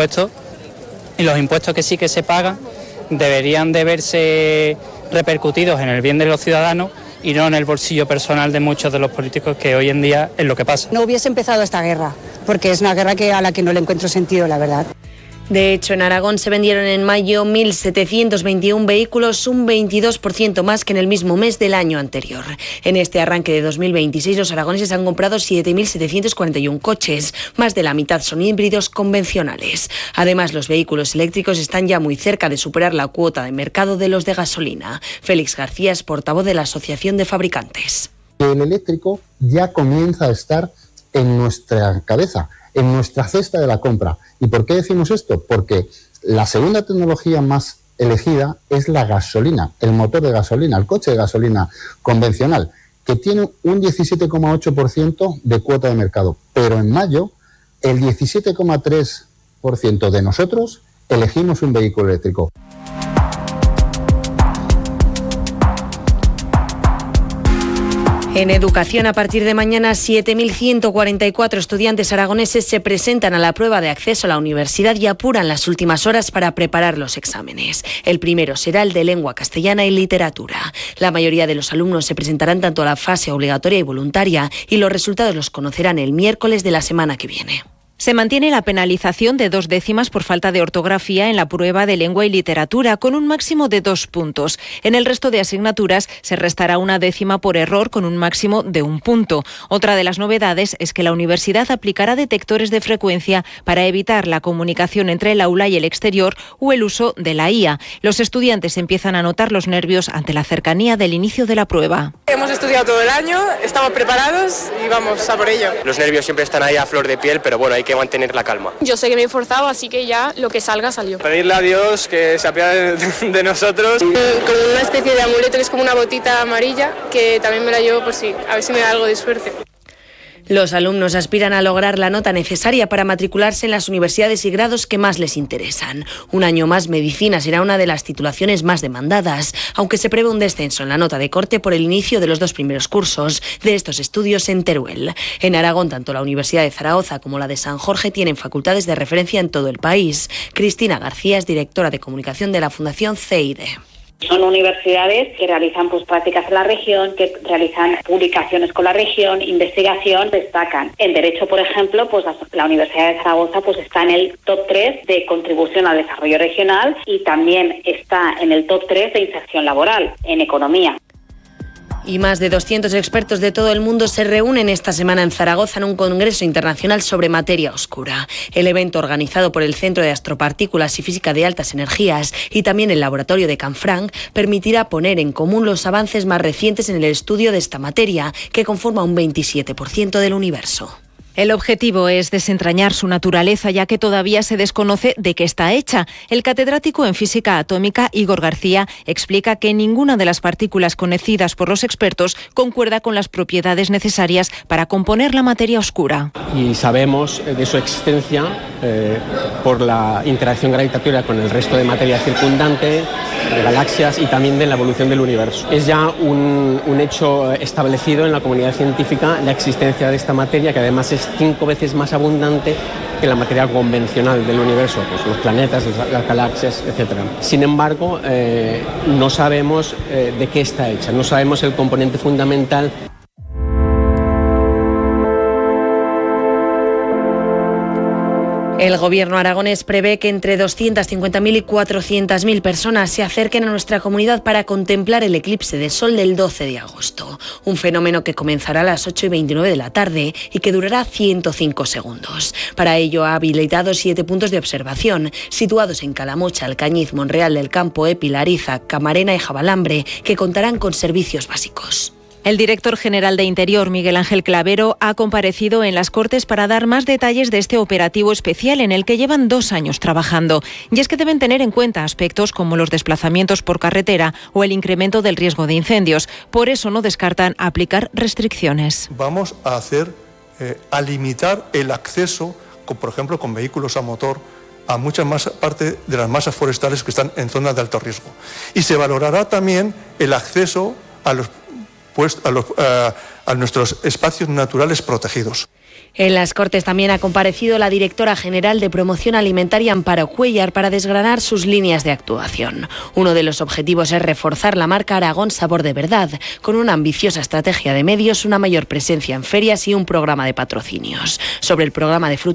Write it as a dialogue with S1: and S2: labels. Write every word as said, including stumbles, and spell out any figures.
S1: impuestos, y los impuestos que sí que se pagan deberían de verse repercutidos en el bien de los ciudadanos y no en el bolsillo personal de muchos de los políticos, que hoy en día es lo que pasa.
S2: No hubiese empezado esta guerra, porque es una guerra que a la que no le encuentro sentido, la verdad.
S3: De hecho, en Aragón se vendieron en mayo mil setecientos veintiuno vehículos, un veintidós por ciento más que en el mismo mes del año anterior. En este arranque de dos mil veintiséis, los aragoneses han comprado siete mil setecientos cuarenta y uno coches, más de la mitad son híbridos convencionales. Además, los vehículos eléctricos están ya muy cerca de superar la cuota de mercado de los de gasolina. Félix García es portavoz de la Asociación de Fabricantes.
S4: El eléctrico ya comienza a estar en nuestra cabeza, en nuestra cesta de la compra. ¿Y por qué decimos esto? Porque la segunda tecnología más elegida es la gasolina, el motor de gasolina, el coche de gasolina convencional, que tiene un diecisiete coma ocho por ciento de cuota de mercado. Pero en mayo, el diecisiete coma tres por ciento de nosotros elegimos un vehículo eléctrico.
S3: En educación, a partir de mañana, siete mil ciento cuarenta y cuatro estudiantes aragoneses se presentan a la prueba de acceso a la universidad y apuran las últimas horas para preparar los exámenes. El primero será el de lengua castellana y literatura. La mayoría de los alumnos se presentarán tanto a la fase obligatoria y voluntaria, y los resultados los conocerán el miércoles de la semana que viene.
S5: Se mantiene la penalización de dos décimas por falta de ortografía en la prueba de lengua y literatura, con un máximo de dos puntos. En el resto de asignaturas se restará una décima por error, con un máximo de un punto. Otra de las novedades es que la universidad aplicará detectores de frecuencia para evitar la comunicación entre el aula y el exterior o el uso de la I A. Los estudiantes empiezan a notar los nervios ante la cercanía del inicio de la prueba.
S6: Hemos estudiado todo el año, estamos preparados y vamos a por ello.
S7: Los nervios siempre están ahí a flor de piel, pero bueno, hay que mantener la calma.
S8: Yo sé que me he esforzado, así que ya lo que salga salió.
S9: Pedirle a Dios que se apiade de, de nosotros.
S8: Con una especie de amuleto que es como una botita amarilla, que también me la llevo por si, a ver si me da algo de suerte.
S3: Los alumnos aspiran a lograr la nota necesaria para matricularse en las universidades y grados que más les interesan. Un año más, medicina será una de las titulaciones más demandadas, aunque se prevé un descenso en la nota de corte por el inicio de los dos primeros cursos de estos estudios en Teruel. En Aragón, tanto la Universidad de Zaragoza como la de San Jorge tienen facultades de referencia en todo el país. Cristina García es directora de comunicación de la Fundación C I D E.
S10: Son universidades que realizan pues prácticas en la región, que realizan publicaciones con la región, investigación, destacan. En Derecho, por ejemplo, pues la, la Universidad de Zaragoza pues está en el top tres de contribución al desarrollo regional y también está en el top tres de inserción laboral. En Economía.
S3: Y más de doscientos expertos de todo el mundo se reúnen esta semana en Zaragoza en un congreso internacional sobre materia oscura. El evento, organizado por el Centro de Astropartículas y Física de Altas Energías y también el laboratorio de Canfranc, permitirá poner en común los avances más recientes en el estudio de esta materia, que conforma un veintisiete por ciento del universo.
S5: El objetivo es desentrañar su naturaleza, ya que todavía se desconoce de qué está hecha. El catedrático en física atómica, Igor García, explica que ninguna de las partículas conocidas por los expertos concuerda con las propiedades necesarias para componer la materia oscura.
S11: Y sabemos de su existencia eh, por la interacción gravitatoria con el resto de materia circundante, de galaxias y también de la evolución del universo. Es ya un, un hecho establecido en la comunidad científica la existencia de esta materia, que además es cinco veces más abundante que la materia convencional del universo, pues los planetas, las galaxias, etcétera. Sin embargo, eh, no sabemos eh, de qué está hecha, no sabemos el componente fundamental.
S3: El gobierno aragonés prevé que entre doscientas cincuenta mil y cuatrocientas mil personas se acerquen a nuestra comunidad para contemplar el eclipse de sol del doce de agosto, un fenómeno que comenzará a las ocho y veintinueve de la tarde y que durará ciento cinco segundos. Para ello ha habilitado siete puntos de observación, situados en Calamocha, Alcañiz, Monreal del Campo, Epilariza, Camarena y Jabalambre, que contarán con servicios básicos.
S5: El director general de Interior, Miguel Ángel Clavero, ha comparecido en las Cortes para dar más detalles de este operativo especial en el que llevan dos años trabajando. Y es que deben tener en cuenta aspectos como los desplazamientos por carretera o el incremento del riesgo de incendios. Por eso no descartan aplicar restricciones.
S12: Vamos a hacer, eh, a limitar el acceso, con, por ejemplo, con vehículos a motor, a muchas más parte de las masas forestales que están en zonas de alto riesgo. Y se valorará también el acceso a los pues, a, los, a, a nuestros espacios naturales protegidos.
S3: En las Cortes también ha comparecido la directora general de Promoción Alimentaria, Amparo Cuéllar, para desgranar sus líneas de actuación. Uno de los objetivos es reforzar la marca Aragón Sabor de Verdad, con una ambiciosa estrategia de medios, una mayor presencia en ferias y un programa de patrocinios. Sobre el programa de frutas